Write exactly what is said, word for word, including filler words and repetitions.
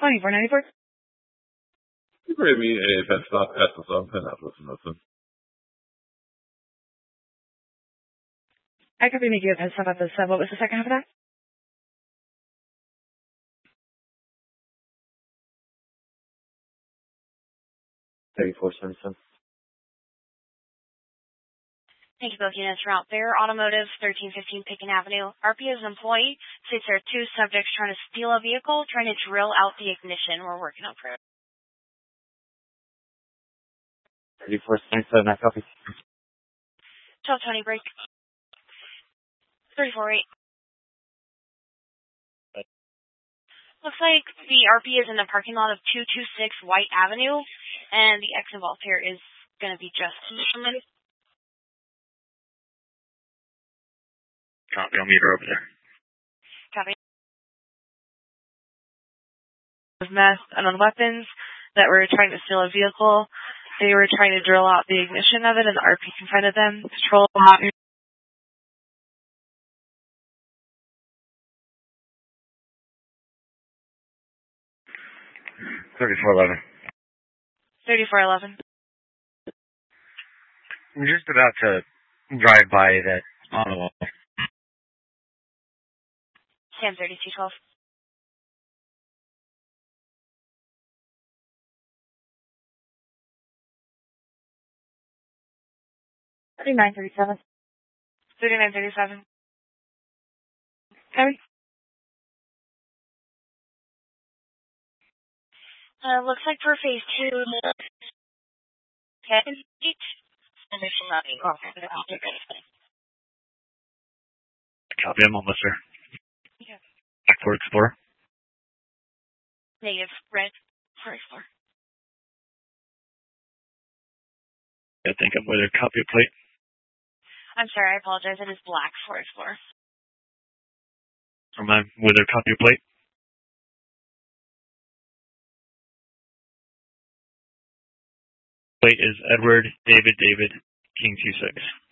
twenty-four ninety-four. You bring me a pet stop at the sub and that's what's nothing. I could be making a pet stop at the sub. What was the second half of that? thirty-four seventy-seven. Thank you, both units. Route Fair Automotive, thirteen fifteen Picken Avenue. R P is an employee. States there are two subjects trying to steal a vehicle, trying to drill out the ignition. We're working on it. thirty-four seventy-seven, I copy. twelve twenty break. thirty-four eight. Looks like the R P is in the parking lot of two two six White Avenue, and the X involved here is going to be just a minute. Copy, I'll meet her over there. Copy. Meth and on weapons that were trying to steal a vehicle. They were trying to drill out the ignition of it, and the R P confronted them. Patrol out. thirty-four eleven. thirty-four eleven. I'm just about to drive by that on the wall. Sam thirty-two twelve. thirty-nine thirty-seven. thirty-nine thirty-seven. Sorry. Uh, looks like for phase two, okay, eight, and there should not be Copy, I'm almost there. Yeah. Back for Explorer. Negative, red, for Explorer. I think I'm with a copy plate. I'm sorry, I apologize, it is black for Explorer. Am I with a copy plate? Plate is Edward David David King two six.